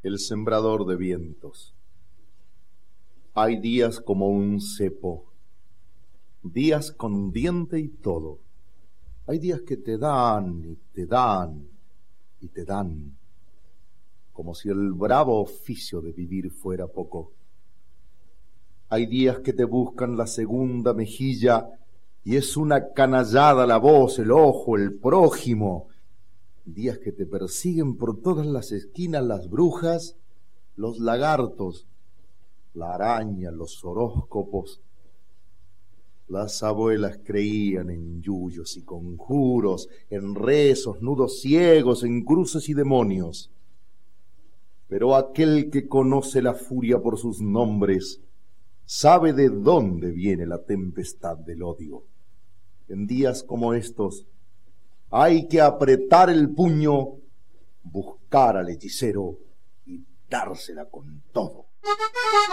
El sembrador de vientos. Hay días como un cepo, días con diente y todo. Hay días que te dan y te dan y te dan, como si el bravo oficio de vivir fuera poco. Hay días que te buscan la segunda mejilla y es una canallada la voz, el ojo, el prójimo. Días que te persiguen por todas las esquinas las brujas, los lagartos, la araña, los horóscopos. Las abuelas creían en yuyos y conjuros, en rezos, nudos ciegos, en cruces y demonios. Pero aquel que conoce la furia por sus nombres sabe de dónde viene la tempestad del odio. En días como estos hay que apretar el puño, buscar al hechicero y dársela con todo.